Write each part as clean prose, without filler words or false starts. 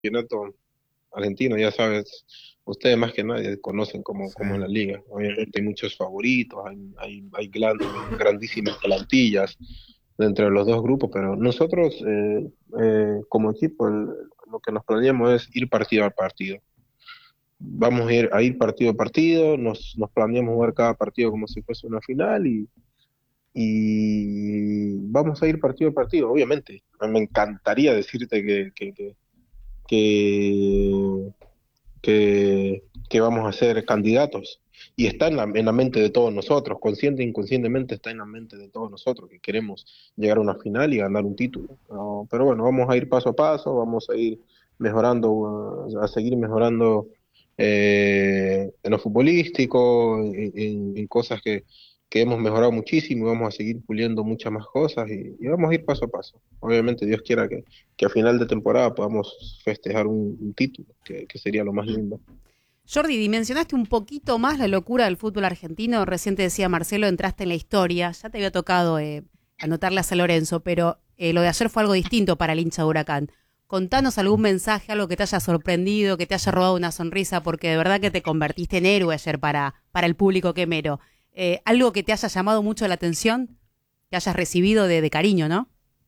campeonato argentino, ya sabes, ustedes más que nadie conocen Sí. cómo es la liga. Obviamente hay muchos favoritos, hay grandísimas plantillas dentro de los dos grupos, pero nosotros como equipo lo que nos planeamos es ir partido a partido. Vamos a ir partido a partido, nos planeamos jugar cada partido como si fuese una final y vamos a ir partido a partido, obviamente. Me encantaría decirte que, que vamos a ser candidatos. Y está en la mente de todos nosotros, consciente e inconscientemente está en la mente de todos nosotros, que queremos llegar a una final y ganar un título. ¿No? Pero bueno, vamos a ir paso a paso, vamos a ir mejorando, a seguir mejorando en lo futbolístico, en cosas que hemos mejorado muchísimo y vamos a seguir puliendo muchas más cosas y vamos a ir paso a paso. Obviamente Dios quiera que a final de temporada podamos festejar un título, que sería lo más lindo. Jordi, dimensionaste un poquito más la locura del fútbol argentino. Recién te decía Marcelo, entraste en la historia. Ya te había tocado anotarle a San Lorenzo, pero lo de ayer fue algo distinto para el hincha de Huracán. Contanos algún mensaje, algo que te haya sorprendido, que te haya robado una sonrisa, porque de verdad que te convertiste en héroe ayer para el público quemero. Algo que te haya llamado mucho la atención, que hayas recibido de cariño, ¿no?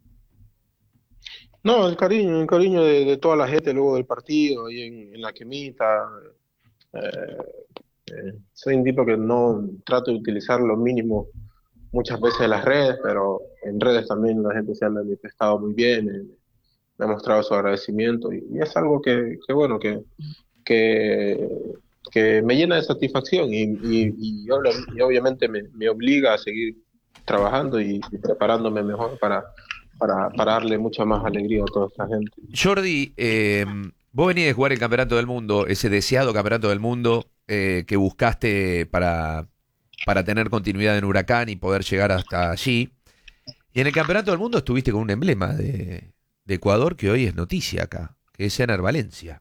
No, el cariño de toda la gente luego del partido, ahí en la quemita. eh, Soy un tipo que no trato de utilizar lo mínimo muchas veces en las redes, pero en redes también la gente se ha manifestado muy bien, me ha mostrado su agradecimiento y es algo bueno, que, que me llena de satisfacción y obviamente me obliga a seguir trabajando y preparándome mejor para darle mucha más alegría a toda esta gente. Jordi, vos venís de jugar el Campeonato del Mundo, ese deseado Campeonato del Mundo que buscaste para tener continuidad en Huracán y poder llegar hasta allí. Y en el Campeonato del Mundo estuviste con un emblema de Ecuador que hoy es noticia acá, que es Ener Valencia.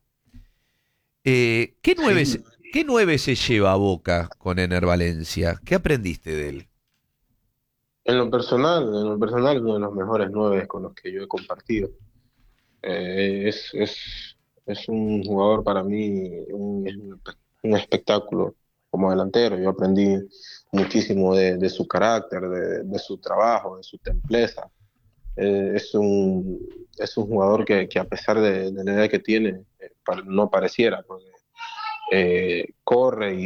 Sí, ¿Qué nueve se lleva a Boca con Ener Valencia? ¿Qué aprendiste de él? en lo personal, uno de los mejores nueve con los que yo he compartido. Eh, es, es, es un jugador para mí, un espectáculo como delantero. Yo aprendí muchísimo de su carácter, de su trabajo, de su templeza. Es un jugador que a pesar de la edad que tiene, no pareciera, porque corre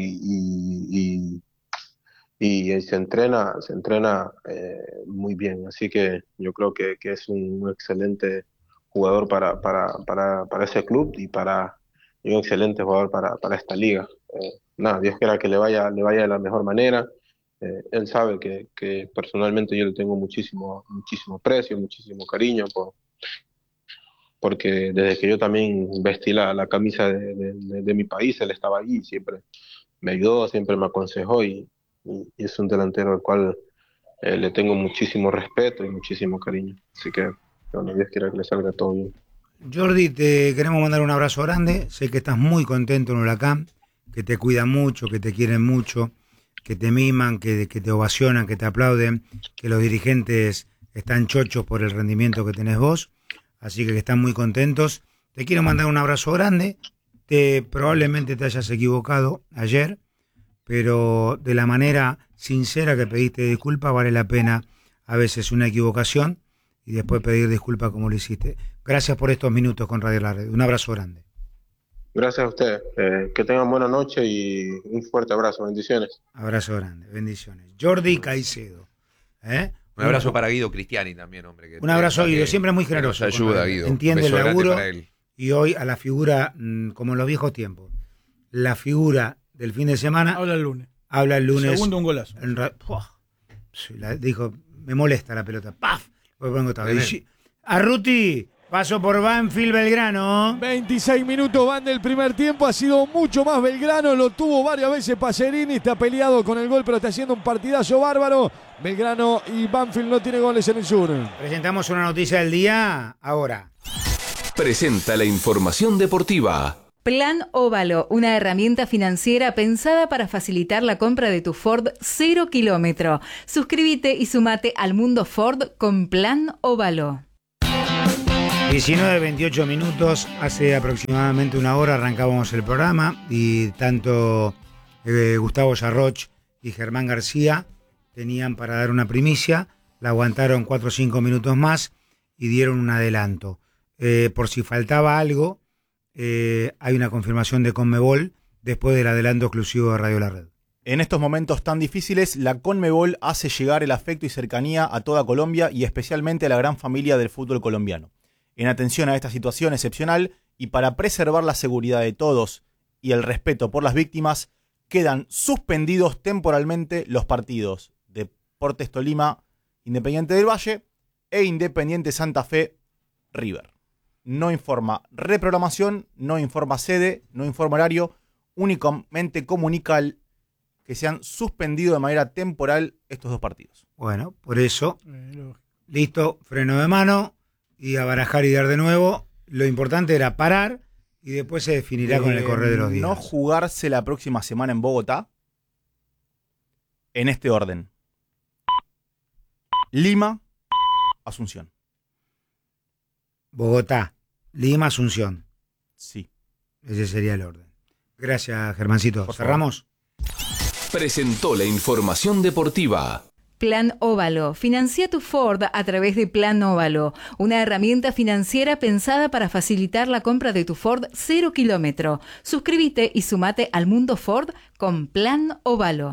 y se entrena muy bien. Así que yo creo que es un excelente jugador para ese club y un excelente jugador para esta liga. Nada, Dios quiera que le vaya de la mejor manera. Él sabe que personalmente yo le tengo muchísimo aprecio, muchísimo cariño, porque desde que yo también vestí la camisa de mi país, él estaba ahí, siempre me ayudó, siempre me aconsejó y es un delantero al cual le tengo muchísimo respeto y muchísimo cariño. Así que, bueno, Dios quiera que le salga todo bien. Jordi, te queremos mandar un abrazo grande. Sé que estás muy contento en Huracán, que te cuidan mucho, que te quieren mucho, que te miman, que te ovacionan, que te aplauden, que los dirigentes están chochos por el rendimiento que tenés vos. Así que están muy contentos. Te quiero mandar un abrazo grande. Probablemente te hayas equivocado ayer, pero de la manera sincera que pediste disculpas vale la pena a veces una equivocación y después pedir disculpas como lo hiciste. Gracias por estos minutos con Radio La Red. Un abrazo grande. Gracias a ustedes. Que tengan buena noche y un fuerte abrazo. Bendiciones. Abrazo grande. Bendiciones. Jordi Caicedo. ¿Eh? Un abrazo para Guido Cristiani también, hombre. Un abrazo a Guido. Siempre muy que nos generoso. ayuda, Guido. Entiende el Beso grande laburo para él. y hoy a la figura, como en los viejos tiempos, la figura del fin de semana. Habla el lunes. Habla el lunes. Segundo un golazo. Sí, dijo, me molesta la pelota. ¡Paf! Arruti, paso por Banfield Belgrano. 26 minutos van del primer tiempo, ha sido mucho más Belgrano, lo tuvo varias veces Pacerini, está peleado con el gol, pero está haciendo un partidazo bárbaro. Belgrano y Banfield no tiene goles en el sur. Presentamos una noticia del día ahora. Presenta la información deportiva. Plan Óvalo, una herramienta financiera pensada para facilitar la compra de tu Ford 0 kilómetro. Suscríbete y sumate al mundo Ford con Plan Óvalo. 19:28 minutos, hace aproximadamente una hora arrancábamos el programa y tanto Gustavo Yarroch y Germán García tenían para dar una primicia, la aguantaron 4 o 5 minutos más y dieron un adelanto. Por si faltaba algo, hay una confirmación de Conmebol después del adelanto exclusivo de Radio La Red. En estos momentos tan difíciles, la Conmebol hace llegar el afecto y cercanía a toda Colombia y especialmente a la gran familia del fútbol colombiano. En atención a esta situación excepcional y para preservar la seguridad de todos y el respeto por las víctimas, quedan suspendidos temporalmente los partidos de Deportes Tolima, Independiente del Valle e Independiente Santa Fe, River. No informa reprogramación, no informa sede, no informa horario, únicamente comunica que se han suspendido de manera temporal estos dos partidos. Bueno, por eso, listo, freno de mano y a barajar y dar de nuevo. Lo importante era parar y después se definirá con el correr de los días. No jugarse la próxima semana en Bogotá en este orden: Lima, Asunción. Bogotá, Lima, Asunción. Sí. Ese sería el orden. Gracias, Germancito. ¿Cerramos? Presentó la información deportiva. Plan Óvalo. Financia tu Ford a través de Plan Óvalo, una herramienta financiera pensada para facilitar la compra de tu Ford 0 kilómetro. Suscríbete y sumate al mundo Ford con Plan Óvalo.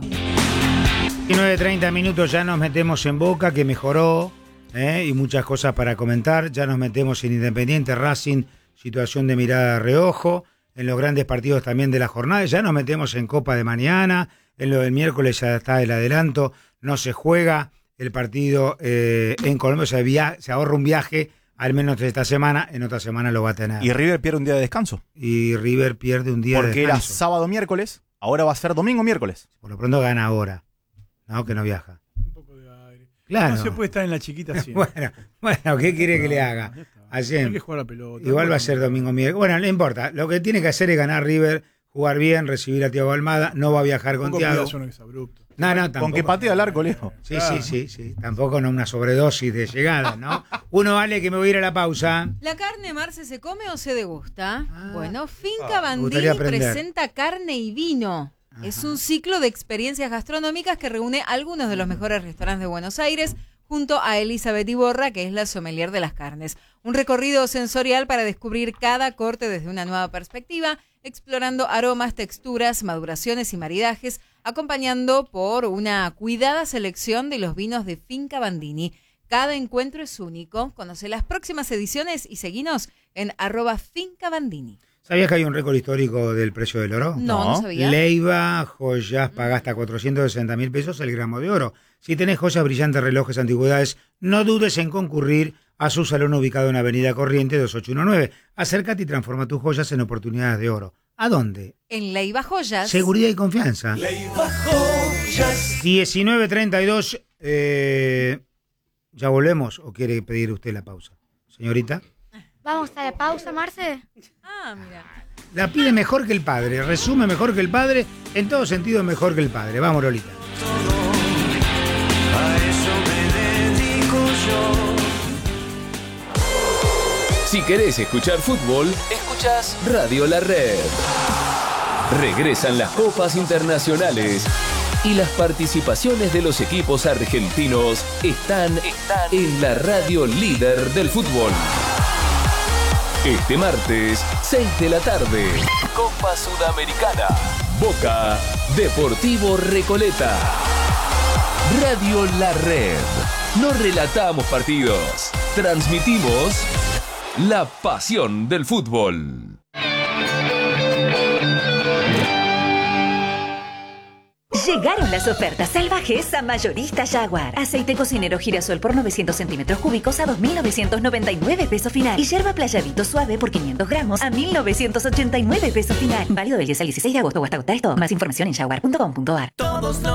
19:30 minutos, ya nos metemos en Boca, que mejoró, y muchas cosas para comentar. Ya nos metemos en Independiente, Racing, situación de mirada de reojo, en los grandes partidos también de la jornada. Ya nos metemos en Copa de mañana, en lo del miércoles ya está el adelanto. No se juega el partido en Colombia, se ahorra un viaje, al menos de esta semana, en otra semana lo va a tener. Y River pierde un día de descanso. Y River pierde un día de descanso. Porque era sábado, miércoles, ahora va a ser domingo, miércoles. Por lo pronto gana ahora, ¿no? Que no viaja. Un poco de aire. Claro. No se puede estar en la chiquita así. bueno, ¿qué quiere que le haga? Hay que jugar a pelota. Igual va a ser domingo, miércoles. Bueno, no importa. Lo que tiene que hacer es ganar River, jugar bien, recibir a Thiago Almada, no va a viajar con Thiago. No, tampoco. Con que patee al arco, Leo. Sí, claro. sí. Tampoco no una sobredosis de llegada, ¿no? Uno vale que me voy a ir a la pausa. ¿La carne, Marce, se come o se degusta? Bueno, Finca Bandini presenta Carne y Vino. Ajá. Es un ciclo de experiencias gastronómicas que reúne algunos de los mejores restaurantes de Buenos Aires junto a Elizabeth Iborra, que es la sommelier de las carnes. Un recorrido sensorial para descubrir cada corte desde una nueva perspectiva, explorando aromas, texturas, maduraciones y maridajes, acompañando por una cuidada selección de los vinos de Finca Bandini. Cada encuentro es único. Conoce las próximas ediciones y seguinos en @fincabandini. ¿Sabías que hay un récord histórico del precio del oro? No sabía. Leiva, joyas, paga hasta 460.000 pesos el gramo de oro. Si tenés joyas, brillantes, relojes, antigüedades, no dudes en concurrir a su salón ubicado en Avenida Corriente 2819. Acércate y transforma tus joyas en oportunidades de oro. ¿A dónde? En Leiva Joyas. Seguridad y confianza. Leiva Joyas. 19:32. ¿Ya volvemos o quiere pedir usted la pausa? Señorita. ¿Vamos a la pausa, Marce? Mira. La pide mejor que el padre, resume mejor que el padre, en todo sentido mejor que el padre. Vamos, Lolita. A eso me dedico yo. Si querés escuchar fútbol, escuchás Radio La Red. Regresan las copas internacionales y las participaciones de los equipos argentinos están en la radio líder del fútbol. Este martes, 6 de la tarde, Copa Sudamericana, Boca, Deportivo Recoleta. Radio La Red. No relatamos partidos, transmitimos la pasión del fútbol. Llegaron las ofertas salvajes a Mayorista Jaguar. Aceite cocinero girasol por 900 centímetros cúbicos a 2.999 pesos final. Y yerba playadito suave por 500 gramos a 1.989 pesos final. Válido del 10 al 16 de agosto o hasta agotar esto. Más información en jaguar.com.ar.